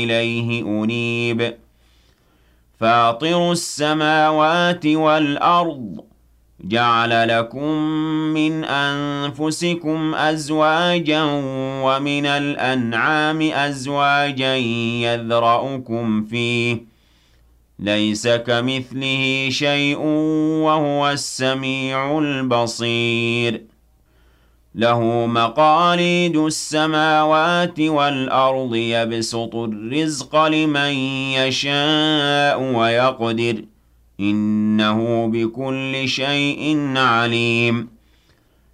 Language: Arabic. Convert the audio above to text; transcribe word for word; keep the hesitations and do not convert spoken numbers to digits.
إِلَيْهِ أُنِيبُ فَاطِرُ السَّمَاوَاتِ وَالْأَرْضِ جَعَلَ لَكُم مِّنْ أَنفُسِكُمْ أَزْوَاجًا وَمِنَ الْأَنْعَامِ أَزْوَاجًا يَذْرَؤُكُمْ فِيهِ ۚ لَيْسَ كَمِثْلِهِ شَيْءٌ وَهُوَ السَّمِيعُ الْبَصِيرُ لَهُ مَقَالِيدُ السَّمَاوَاتِ وَالْأَرْضِ يَبْسُطُ الرِّزْقَ لِمَن يَشَاءُ وَيَقْدِرُ ۚ إِنَّهُ بِكُلِّ شَيْءٍ عَلِيمٌ